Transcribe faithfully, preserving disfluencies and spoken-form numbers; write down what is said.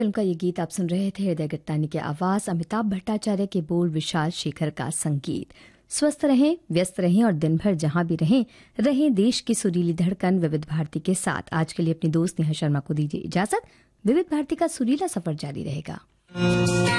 Film का ये गीत आप सुन रहे थे। हृदय गट्टानी की आवाज, अमिताभ भट्टाचार्य के बोल, विशाल शेखर का संगीत। स्वस्थ रहें, व्यस्त रहें और दिन भर जहां भी रहें रहें देश की सुरीली धड़कन विविध भारती के साथ। आज के लिए अपनी दोस्त नेहा शर्मा को दीजिए इजाजत। विविध भारती का सुरीला सफर जारी रहेगा।